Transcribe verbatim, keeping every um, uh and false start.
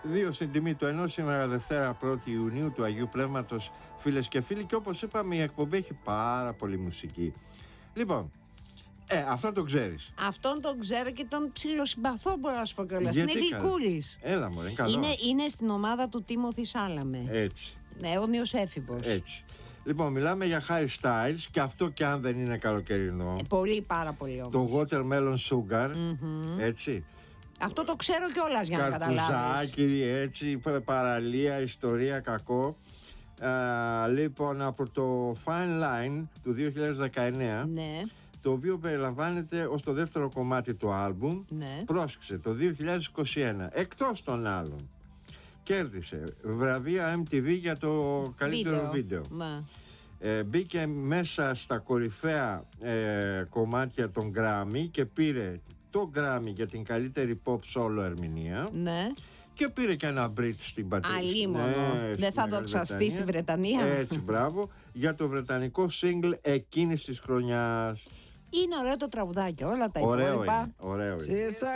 δύο στην τιμή του ενός, σήμερα Δευτέρα πρώτη Ιουνίου του Αγίου Πνεύματος, φίλες και φίλοι, και όπως είπαμε η εκπομπή έχει πάρα πολύ μουσική. Λοιπόν, ε, αυτόν τον ξέρεις. Αυτόν τον ξέρω και τον ψιλοσυμπαθώ, μπορώ να σου πω κιόλας. Είναι Γιατί, γλυκούλης. Έλα μωρέ, είναι καλός. Είναι, είναι στην ομάδα του Τίμωθη Σάλαμε. Έτσι. Αιώνιος έφηβος. Έτσι. Λοιπόν, μιλάμε για Harry Styles, και αυτό κι αν δεν είναι καλοκαιρινό. Ε, πολύ, πάρα πολύ όμως. Το Watermelon Sugar, Mm-hmm. έτσι. Αυτό το ξέρω κιόλας για να καταλάβεις. Καρπουζάκι, έτσι, παραλία, ιστορία, κακό. Α, λοιπόν, από το Fine Line του δύο χιλιάδες δεκαεννέα, Ναι. το οποίο περιλαμβάνεται ως το δεύτερο κομμάτι του άλμπουμ. Ναι. Πρόσεξε, το δύο χιλιάδες είκοσι ένα, εκτός των άλλων, κέρδισε βραβεία εμ τι βι για το καλύτερο βίντεο. Ναι. Ε, μπήκε μέσα στα κορυφαία ε, κομμάτια των Grammy και πήρε το Grammy για την καλύτερη pop solo ερμηνεία. Ναι. Και πήρε και ένα Brit στην πατρίδα. Αλλήμωνο. Ναι, δεν θα δοξαστεί στη Βρετανία. Έτσι, μπράβο. Για το βρετανικό single εκείνης της χρονιάς. Είναι ωραίο το τραγουδάκι, όλα τα Ωραίο υπόλοιπα. είναι, ωραίο είναι.